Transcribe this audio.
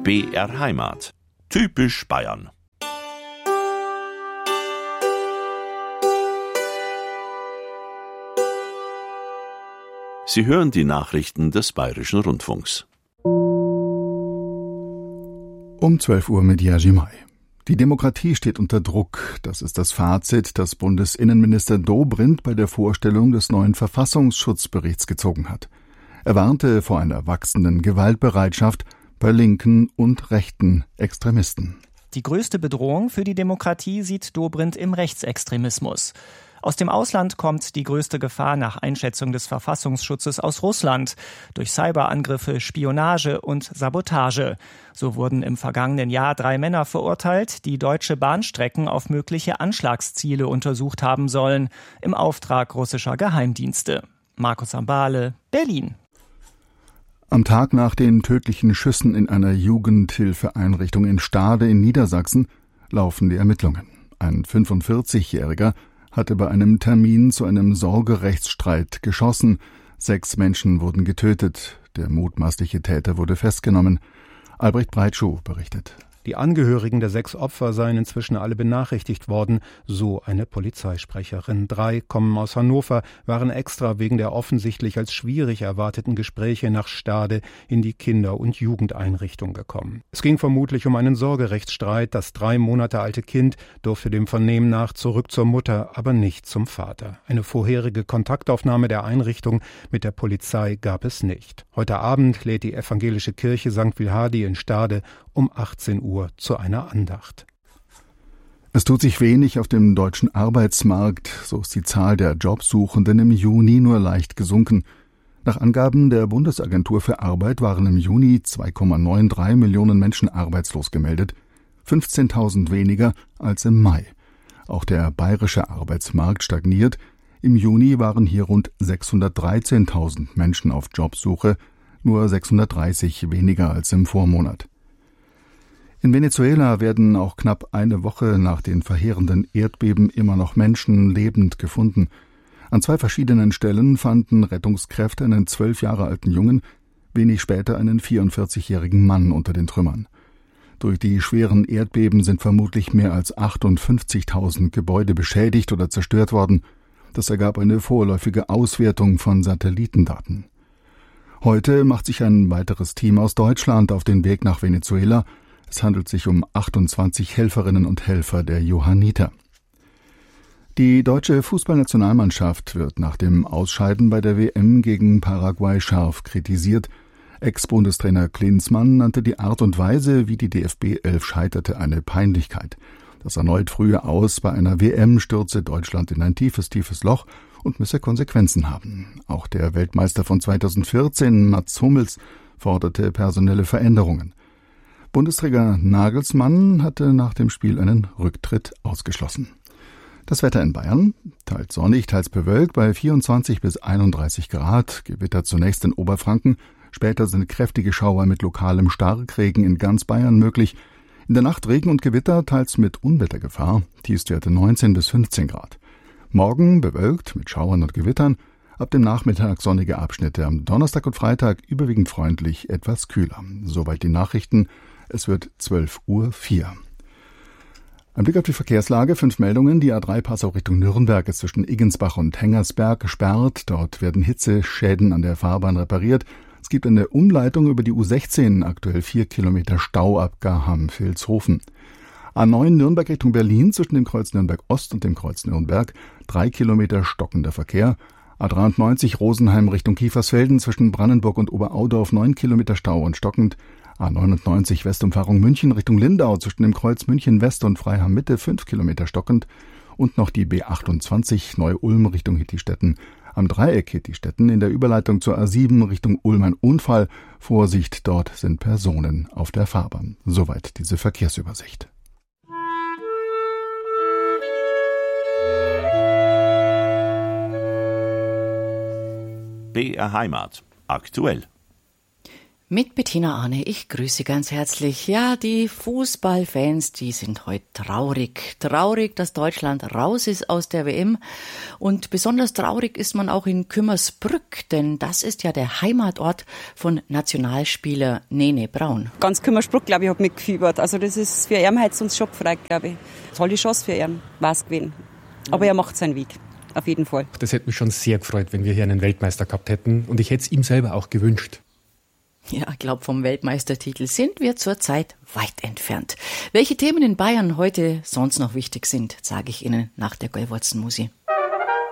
BR Heimat. Typisch Bayern. Sie hören die Nachrichten des Bayerischen Rundfunks. Um 12 Uhr mit Yajimai. Die Demokratie steht unter Druck. Das ist das Fazit, das Bundesinnenminister Dobrindt bei der Vorstellung des neuen Verfassungsschutzberichts gezogen hat. Er warnte vor einer wachsenden Gewaltbereitschaft bei linken und rechten Extremisten. Die größte Bedrohung für die Demokratie sieht Dobrindt im Rechtsextremismus. Aus dem Ausland kommt die größte Gefahr nach Einschätzung des Verfassungsschutzes aus Russland durch Cyberangriffe, Spionage und Sabotage. So wurden im vergangenen Jahr 3 Männer verurteilt, die deutsche Bahnstrecken auf mögliche Anschlagsziele untersucht haben sollen, im Auftrag russischer Geheimdienste. Markus Ambale, Berlin. Am Tag nach den tödlichen Schüssen in einer Jugendhilfeeinrichtung in Stade in Niedersachsen laufen die Ermittlungen. Ein 45-Jähriger hatte bei einem Termin zu einem Sorgerechtsstreit geschossen. 6 Menschen wurden getötet. Der mutmaßliche Täter wurde festgenommen. Albrecht Breitschuh berichtet. Die Angehörigen der 6 Opfer seien inzwischen alle benachrichtigt worden, so eine Polizeisprecherin. 3 kommen aus Hannover, waren extra wegen der offensichtlich als schwierig erwarteten Gespräche nach Stade in die Kinder- und Jugendeinrichtung gekommen. Es ging vermutlich um einen Sorgerechtsstreit. Das 3 Monate alte Kind durfte dem Vernehmen nach zurück zur Mutter, aber nicht zum Vater. Eine vorherige Kontaktaufnahme der Einrichtung mit der Polizei gab es nicht. Heute Abend lädt die evangelische Kirche St. Wilhardi in Stade um 18 Uhr zu einer Andacht. Es tut sich wenig auf dem deutschen Arbeitsmarkt, so ist die Zahl der Jobsuchenden im Juni nur leicht gesunken. Nach Angaben der Bundesagentur für Arbeit waren im Juni 2,93 Millionen Menschen arbeitslos gemeldet, 15.000 weniger als im Mai. Auch der bayerische Arbeitsmarkt stagniert. Im Juni waren hier rund 613.000 Menschen auf Jobsuche, nur 630 weniger als im Vormonat. In Venezuela werden auch knapp eine Woche nach den verheerenden Erdbeben immer noch Menschen lebend gefunden. An 2 verschiedenen Stellen fanden Rettungskräfte einen 12 Jahre alten Jungen, wenig später einen 44-jährigen Mann unter den Trümmern. Durch die schweren Erdbeben sind vermutlich mehr als 58.000 Gebäude beschädigt oder zerstört worden. Das ergab eine vorläufige Auswertung von Satellitendaten. Heute macht sich ein weiteres Team aus Deutschland auf den Weg nach Venezuela. Es handelt sich um 28 Helferinnen und Helfer der Johanniter. Die deutsche Fußballnationalmannschaft wird nach dem Ausscheiden bei der WM gegen Paraguay scharf kritisiert. Ex-Bundestrainer Klinsmann nannte die Art und Weise, wie die DFB 11 scheiterte, eine Peinlichkeit. Das erneut frühe Aus bei einer WM stürze Deutschland in ein tiefes Loch und müsse Konsequenzen haben. Auch der Weltmeister von 2014, Mats Hummels, forderte personelle Veränderungen. Bundestrainer Nagelsmann hatte nach dem Spiel einen Rücktritt ausgeschlossen. Das Wetter in Bayern, teils sonnig, teils bewölkt, bei 24 bis 31 Grad, Gewitter zunächst in Oberfranken, später sind kräftige Schauer mit lokalem Starkregen in ganz Bayern möglich. In der Nacht Regen und Gewitter, teils mit Unwettergefahr, Tiefstwerte 19 bis 15 Grad. Morgen bewölkt mit Schauern und Gewittern, ab dem Nachmittag sonnige Abschnitte, am Donnerstag und Freitag überwiegend freundlich, etwas kühler. Soweit die Nachrichten. Es wird 12:04 Uhr. Ein Blick auf die Verkehrslage, 5 Meldungen. Die A3 Passau Richtung Nürnberg ist zwischen Iggensbach und Hengersberg gesperrt. Dort werden Hitzeschäden an der Fahrbahn repariert. Es gibt eine Umleitung über die U16, aktuell 4 Kilometer Stau ab Garham-Vilshofen. A9 Nürnberg Richtung Berlin zwischen dem Kreuz Nürnberg Ost und dem Kreuz Nürnberg, 3 Kilometer stockender Verkehr. A93 Rosenheim Richtung Kiefersfelden zwischen Brandenburg und Oberaudorf, 9 Kilometer Stau und stockend. A99 Westumfahrung München Richtung Lindau zwischen dem Kreuz München West und Freiham Mitte, 5 Kilometer stockend. Und noch die B28 Neu-Ulm Richtung Hittistetten. Am Dreieck Hittistetten in der Überleitung zur A7 Richtung Ulm ein Unfall. Vorsicht, dort sind Personen auf der Fahrbahn. Soweit diese Verkehrsübersicht. BR Heimat. Aktuell. Mit Bettina Arne, ich grüße ganz herzlich. Ja, die Fußballfans, die sind heute traurig. Traurig, dass Deutschland raus ist aus der WM. Und besonders traurig ist man auch in Kümmersbrück, denn das ist ja der Heimatort von Nationalspieler Nene Braun. Ganz Kümmersbrück, glaube ich, hat mitgefiebert. Also das ist für ihn heute sonst schockfrei, glaube ich. Tolle Chance für ihn, war es gewesen. Aber er macht seinen Weg. Auf jeden Fall. Das hätte mich schon sehr gefreut, wenn wir hier einen Weltmeister gehabt hätten. Und ich hätte es ihm selber auch gewünscht. Ja, ich glaube, vom Weltmeistertitel sind wir zurzeit weit entfernt. Welche Themen in Bayern heute sonst noch wichtig sind, sage ich Ihnen nach der Gollwurzenmusik.